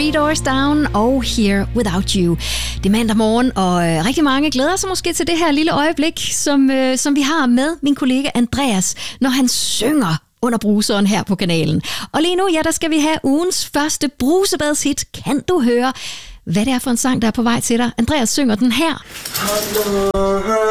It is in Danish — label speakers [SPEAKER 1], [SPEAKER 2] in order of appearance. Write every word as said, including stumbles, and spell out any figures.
[SPEAKER 1] Three Doors Down og Here Without You. Det er mandag morgen, og øh, rigtig mange glæder sig måske til det her lille øjeblik, som, øh, som vi har med min kollega Andreas, når han synger under bruseren her på kanalen. Og lige nu, ja, der skal vi have ugens første brusebadshit. Kan du høre, hvad det er for en sang, der er på vej til dig? Andreas synger den her.